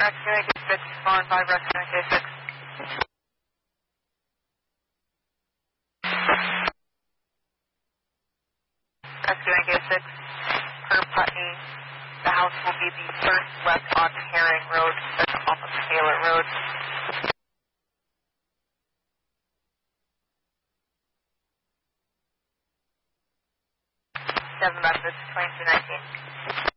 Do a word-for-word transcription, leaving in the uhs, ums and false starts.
Rescue A K six, following five, Rescue A K six. Rescue A K six, per Putney, the house will be the first left on Herring Road, that's off of Taylor Road. Seven message, twenty-two nineteen.